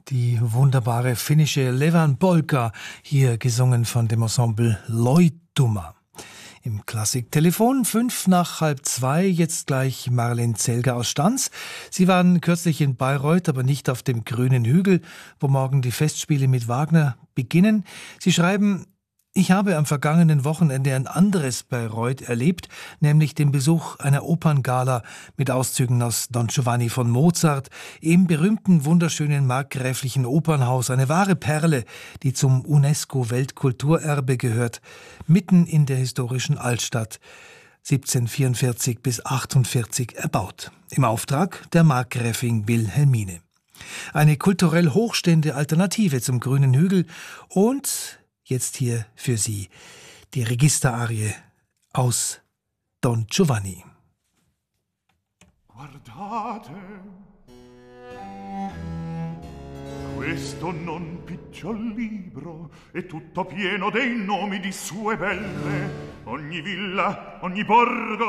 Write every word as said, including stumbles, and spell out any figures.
Die wunderbare finnische Levan Polka, hier gesungen von dem Ensemble Loituma. Im Klassiktelefon fünf nach halb zwei, jetzt gleich Marlene Zelger aus Stans. Sie waren kürzlich in Bayreuth, aber nicht auf dem grünen Hügel, wo morgen die Festspiele mit Wagner beginnen. Sie schreiben: Ich habe am vergangenen Wochenende ein anderes Bayreuth erlebt, nämlich den Besuch einer Operngala mit Auszügen aus Don Giovanni von Mozart im berühmten, wunderschönen markgräflichen Opernhaus, eine wahre Perle, die zum UNESCO-Weltkulturerbe gehört, mitten in der historischen Altstadt, siebzehnhundertvierundvierzig bis achtundvierzig erbaut, im Auftrag der Markgräfin Wilhelmine. Eine kulturell hochstehende Alternative zum grünen Hügel und jetzt hier für Sie die Registerarie aus Don Giovanni. Guardate, questo non picciol libro è tutto pieno dei nomi di sue belle, ogni villa, ogni borgo